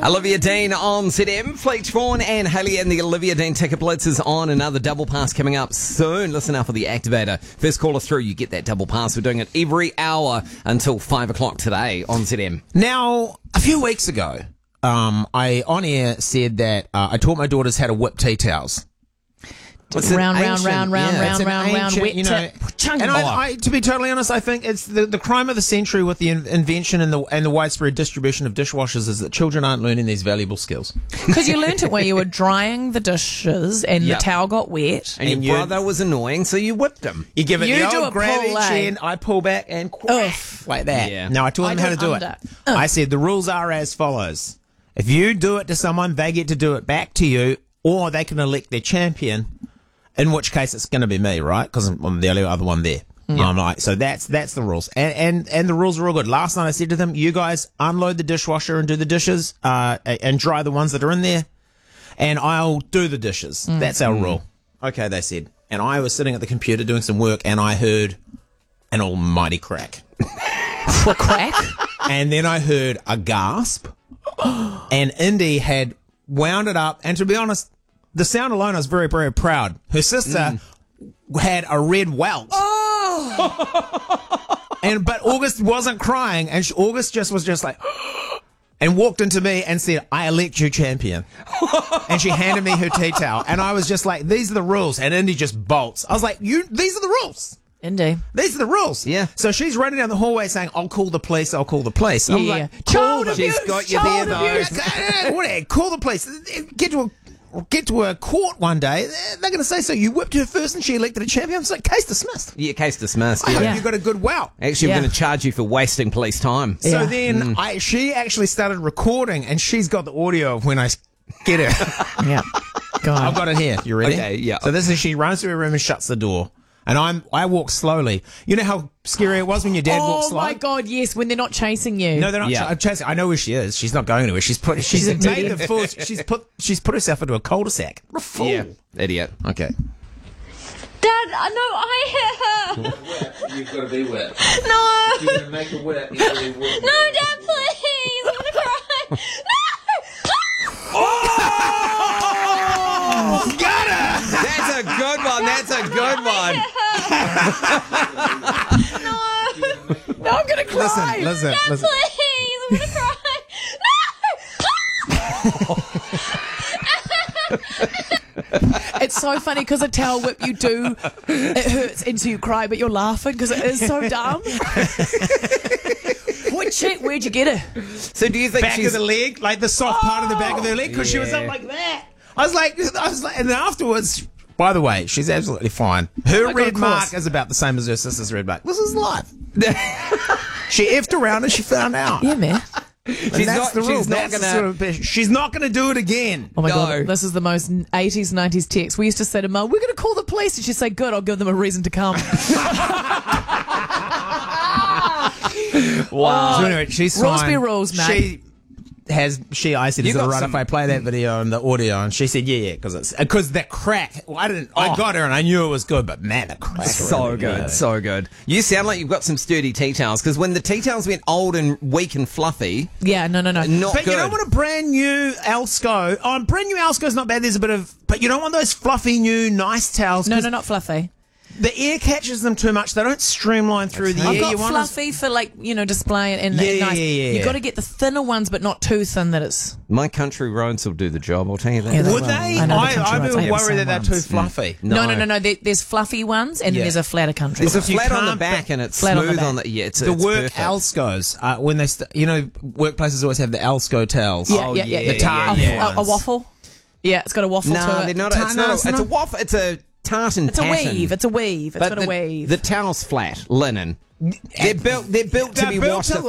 Olivia Dean on ZM. Fleet Vaughan and Haley and the Olivia Dean Ticket Blitz is on. Another double pass coming up soon. Listen out for the activator. First caller through, you get that double pass. We're doing it every hour until 5 o'clock today on ZM. Now, a few weeks ago, I on air said that I taught my daughters how to whip tea towels. Round, wet you know, tip, chunky. and I, to be totally honest, I think it's the crime of the century with the invention and the widespread distribution of dishwashers is that children aren't learning these valuable skills. Because you learnt it where you were drying the dishes and Yep. the towel got wet. And your brother was annoying, so you whipped him. You give it You the do old a grab pull, each eh? end, I pull back and like that. Yeah. Now I taught them I how do to do it. under. I said the rules are as follows: if you do it to someone, they get to do it back to you, or they can elect their champion. In which case, it's going to be me, right? Because I'm the only other one there. I'm like, so that's the rules, and the rules are all good. Last night I said to them, you guys unload the dishwasher and do the dishes, and dry the ones that are in there, and I'll do the dishes. That's our rule. Okay, they said. And I was sitting at the computer doing some work, and I heard an almighty crack. Crack? And then I heard a gasp, and Indy had wound it up, and to be honest, the sound alone, I was very, very proud. Her sister had a red welt. But August wasn't crying, and August was just like, and walked into me and said, I elect you champion. And she handed me her tea towel, and I was just like, these are the rules. And Indy just bolts. I was like, these are the rules. Indeed. These are the rules. Yeah. So she's running down the hallway saying, I'll call the police, I'll call the police. I'm like, Child She's abuse, got you there, child though. abuse. Call the police. Get to a court one day. They're going to say, so you whipped her first and she elected a champion. It's like, case dismissed. Yeah, case dismissed. I Yeah. hope you got a good wow. Actually, I'm Yeah. going to charge you for wasting police time. So Yeah. then she actually started recording, and she's got the audio of when I get her. Yeah. Go on. I've got it here. You ready? Okay, yeah. So this is, she runs to her room and shuts the door. And I walk slowly. You know how scary it was when your dad walks Oh slow? my God, yes, when they're not chasing you. No, they're not. Yeah. Chasing. I know where she is. She's not going anywhere. She's She's a made idiot. the full. She's put herself into a cul-de-sac. What a fool. Yeah, idiot. Okay. Dad, no, I hit her. You've got to be wet. No. You're going to make her wet. You've got to be wet. No, Dad, please. I'm gonna cry. Got her! That's a good one. That's a good one. No, I'm going to cry. Listen. Please, I'm gonna cry. It's so funny because a towel whip you do, it hurts until you cry, but you're laughing because it is so dumb. Where'd you get her? So do you think Back she's... of the leg, like the soft part of the back of her leg, because she was up like that. I was like, and then afterwards, by the way, she's absolutely fine. Her God, red of course. mark is about the same as her sister's red mark. This is life. She effed around and she found out. Yeah, man. She's not gonna... She's not going to do it again. Oh my No. God, this is the most 80s, 90s text. We used to say to Mum, we're going to call the police. And she'd say, good, I'll give them a reason to come. Wow. So anyway, she's Rules fine. be rules, mate. I said, You is it got right some- if I play that video and the audio? And she said, yeah, because that crack. Well, I got her and I knew it was good, but man, the crack. So really good, so good. You sound like you've got some sturdy tea towels, because when the tea towels went old and weak and fluffy, Yeah, no. not But good. you don't want a brand new Alsco. Oh, brand new Alsco's not bad. There's a bit of, but you don't want those fluffy new nice towels. No, 'cause not fluffy. The air catches them too much. They don't streamline through the air. I've got You want fluffy for display it and nice. Yeah. You've got to get the thinner ones, but not too thin that it's... My country roads will do the job, I'll tell you that. Yeah, Would will. they? I know the country I'm ones. I have worried the that they're same too ones. fluffy. No. There's fluffy ones and then Yeah. there's a flatter country. There's a one. You flat on the can't back and it's flat on the smooth back. on the... Yeah, it's The it's work perfect. Alscos, when they, workplaces always have the Alsco towels. Yeah, Oh, yeah. yeah, The tart yeah. A waffle. Yeah, it's got a waffle No, to it. they're not. It's not. It's a waffle. It's a tartan. It's a weave. It's a weave. It's But got a weave. the towel's flat, linen. They're built to They're be built washed. to